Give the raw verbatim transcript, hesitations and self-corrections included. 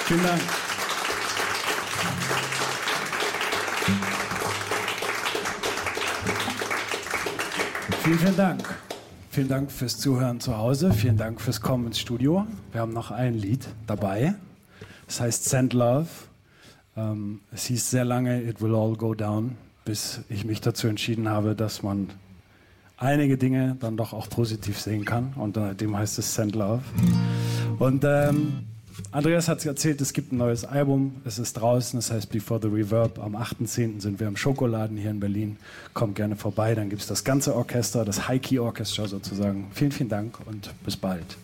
Vielen Dank. Vielen, vielen Dank. Vielen Dank fürs Zuhören zu Hause. Vielen Dank fürs Kommen ins Studio. Wir haben noch ein Lied dabei. Das heißt Send Love. Ähm, es hieß sehr lange It Will All Go Down, bis ich mich dazu entschieden habe, dass man einige Dinge dann doch auch positiv sehen kann. Und seitdem heißt es Send Love. Und ähm, Andreas hat es erzählt, es gibt ein neues Album. Es ist draußen, es heißt Before the Reverb. Am achten zehnten sind wir im Schokoladen hier in Berlin. Kommt gerne vorbei, dann gibt es das ganze Orchester, das High Key Orchestra sozusagen. Vielen, vielen Dank und bis bald.